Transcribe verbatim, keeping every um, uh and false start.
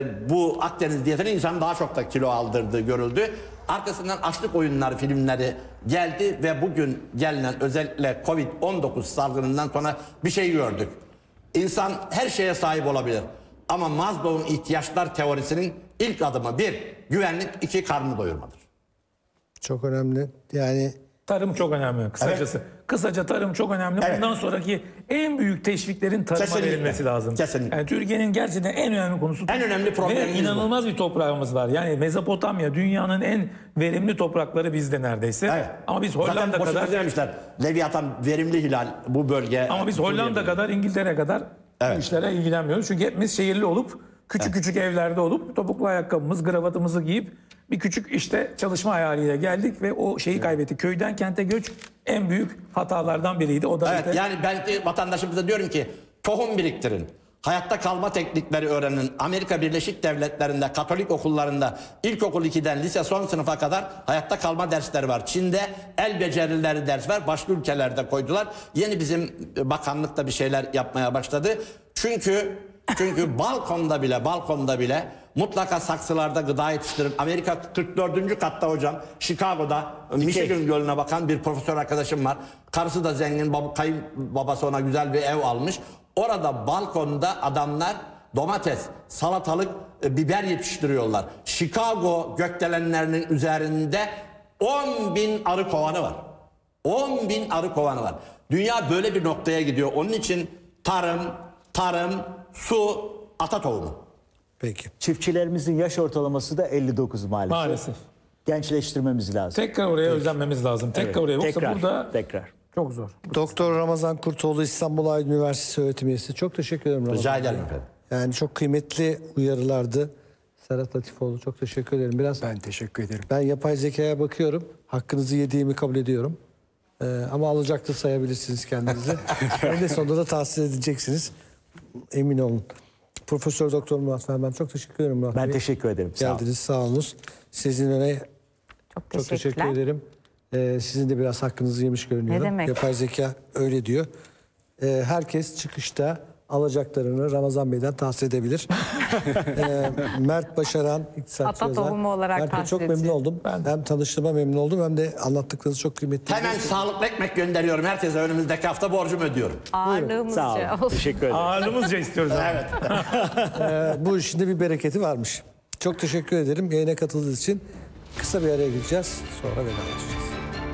Bu Akdeniz diyetinin insanı daha çok da kilo aldırdığı görüldü. Arkasından açlık oyunları filmleri geldi ve bugün gelinen özellikle Covid on dokuz salgınından sonra bir şey gördük. İnsan her şeye sahip olabilir. Ama Maslow'un ihtiyaçlar teorisinin ilk adımı bir, güvenlik, iki, karnını doyurmadır. Çok önemli. Yani Tarım çok önemli kısacası. Evet. Kısaca tarım çok önemli. Evet. Bundan sonraki en büyük teşviklerin tarıma Kesinlikle. verilmesi lazım. Kesinlikle. Yani Türkiye'nin gerçekten en önemli konusu. En önemli problemimiz ve inanılmaz bu. bir toprağımız var. Yani Mezopotamya dünyanın en verimli toprakları bizde neredeyse. Evet. Ama biz Hollanda Zaten kadar demişler. Leviathan verimli hilal bu bölge. Ama biz Hollanda kadar, İngiltere kadar evet. bu işlere ilgilenmiyoruz. Çünkü hepimiz şehirli olup küçük evet. küçük evlerde olup topuklu ayakkabımız, kravatımızı giyip bir küçük işte çalışma hayaliyle geldik ve o şeyi kaybettik. Köyden kente göç en büyük hatalardan biriydi. O da evet, işte... Yani ben de vatandaşımıza diyorum ki tohum biriktirin. Hayatta kalma teknikleri öğrenin. Amerika Birleşik Devletleri'nde Katolik okullarında ilkokul ikiden lise son sınıfa kadar hayatta kalma dersleri var. Çin'de el becerileri ders var. Başka ülkelerde koydular. Yeni bizim bakanlık da bir şeyler yapmaya başladı. Çünkü çünkü balkonda bile balkonda bile mutlaka saksılarda gıda yetiştirin. Amerika kırk dördüncü katta hocam. Chicago'da Michigan Gölü'ne bakan bir profesör arkadaşım var. Karısı da zengin. Bab kayınbabası ona güzel bir ev almış. Orada balkonda adamlar domates, salatalık, biber yetiştiriyorlar. Chicago gökdelenlerinin üzerinde on bin arı kovanı var. on bin arı kovanı var. Dünya böyle bir noktaya gidiyor. Onun için tarım, tarım, su, ata tohumu. Peki. Çiftçilerimizin yaş ortalaması da elli dokuz maalesef. Maalesef. Gençleştirmemiz lazım. Tekrar oraya Peki. özenmemiz lazım. Tekrar evet. oraya. Yoksa tekrar, burada tekrar. çok zor. Doktor Ramazan Kurtoğlu, İstanbul Aydın Üniversitesi öğretim üyesi. Çok teşekkür ederim Ramazan. Rica ederim efendim. Yani çok kıymetli uyarılardı. Serhat Latifoğlu, çok teşekkür ederim. Biraz ben teşekkür ederim. Ben yapay zekaya bakıyorum. Hakkınızı yediğimi kabul ediyorum. Ee, ama alacaktır sayabilirsiniz kendinizi. En sonunda da tahsis edeceksiniz. Emin olun. Profesör Doktor Murat Ferman, çok teşekkür ederim Murat Ben Bey. teşekkür ederim. Geldiniz, sağ olunuz. Sizin öne çok, çok teşekkür ederim. Ee, sizin de biraz hakkınızı yemiş görünüyor. Ne demek? Yapay zeka öyle diyor. Ee, herkes çıkışta alacaklarını Ramazan Bey'den tahsis edebilir. ee, Mert Başaran, iktisatçı Ata tohumu olarak Mert Bey, tahsis çok memnun oldum. Ben hem tanıştığıma memnun oldum hem de anlattıklarınız çok kıymetli. Hemen sağlıklı ekmek gönderiyorum. Herkese önümüzdeki hafta borcumu ödüyorum. Ağırlığımızca. Sağ olun. Teşekkür ederim. Ağırlığımızca istiyoruz. Evet. ee, bu işin de bir bereketi varmış. Çok teşekkür ederim yayına katıldığınız için. Kısa bir araya gideceğiz. Sonra vedalaşacağız.